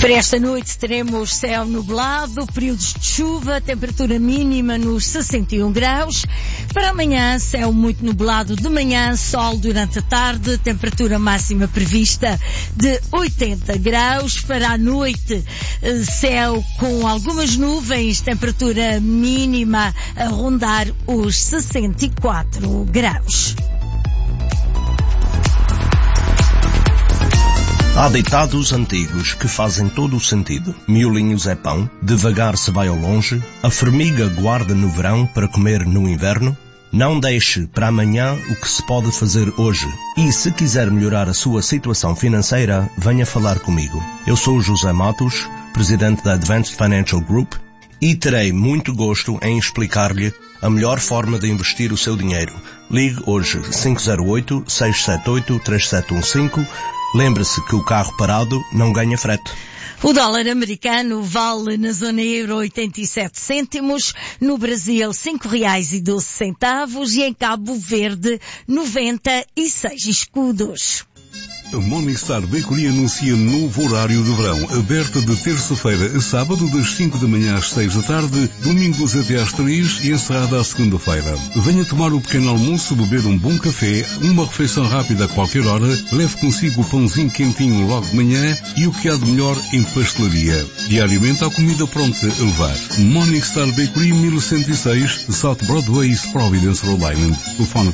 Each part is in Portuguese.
Para esta noite teremos céu nublado, períodos de chuva, temperatura mínima nos 61 graus. Para amanhã, céu muito nublado de manhã, sol durante a tarde, temperatura máxima prevista de 80 graus. Para a noite, céu com algumas nuvens, temperatura mínima a rondar os 64 graus. Há ditados antigos que fazem todo o sentido. Miolinhos é pão, devagar se vai ao longe, a formiga guarda no verão para comer no inverno. Não deixe para amanhã o que se pode fazer hoje. E se quiser melhorar a sua situação financeira, venha falar comigo. Eu sou José Matos, presidente da Advanced Financial Group, e terei muito gosto em explicar-lhe a melhor forma de investir o seu dinheiro. Ligue hoje 508-678-3715. Lembre-se que o carro parado não ganha frete. O dólar americano vale na zona euro 87 cêntimos, no Brasil R$5,12 e em Cabo Verde 96 escudos. A Morningstar Bakery anuncia novo horário de verão, aberta de terça-feira a sábado, das 5 da manhã às 6 da tarde, domingos até às 3 e encerrada à segunda-feira. Venha tomar o pequeno almoço, beber um bom café, uma refeição rápida a qualquer hora, leve consigo o pãozinho quentinho logo de manhã e o que há de melhor em pastelaria. Diariamente há comida pronta a levar. Morningstar Bakery 1106, South Broadway, Providence, Rhode Island. Telefone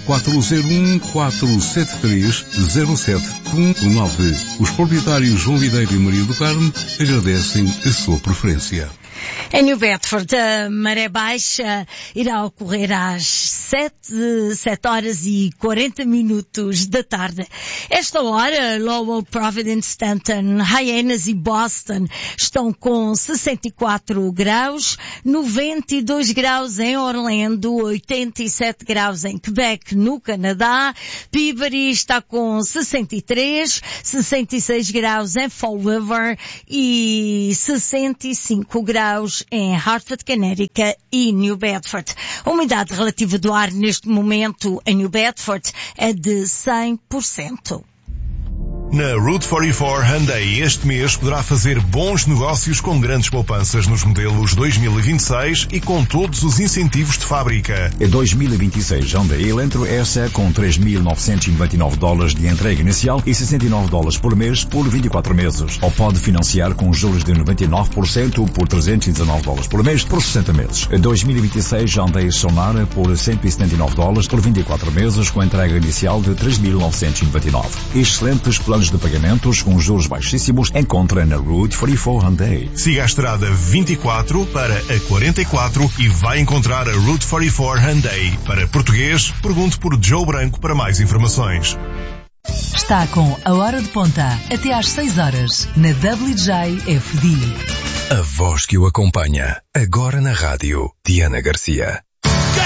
401-473-0719. Os proprietários João Videiro e Maria do Carmo agradecem a sua preferência. Em New Bedford, a maré baixa irá ocorrer às 7 horas e 40 minutos da tarde. Esta hora, Lowell, Providence, Stanton, Hyannis e Boston estão com 64 graus, 92 graus em Orlando, 87 graus em Quebec, no Canadá. Peabody está com 63, 66 graus em Fall River e 65 graus em Hartford, Connecticut e New Bedford. A umidade relativa do ar neste momento em New Bedford é de 100%. Na Route 44 Hyundai este mês poderá fazer bons negócios com grandes poupanças nos modelos 2026 e com todos os incentivos de fábrica. Em 2026, Hyundai Elantra S com $3.999 de entrega inicial e $69 por mês por 24 meses. Ou pode financiar com juros de 99% por $319 por mês por 60 meses. Em 2026, Hyundai Sonara por $179 por 24 meses com entrega inicial de $3.999. Excelentes planos de pagamentos com juros baixíssimos encontra na Route 44 Hyundai. Siga a estrada 24 para a 44 e vai encontrar a Route 44 Hyundai. Para português, pergunte por Joe Branco para mais informações. Está com a Hora de Ponta até às 6 horas na WJFD. A voz que o acompanha agora na rádio, Diana Garcia.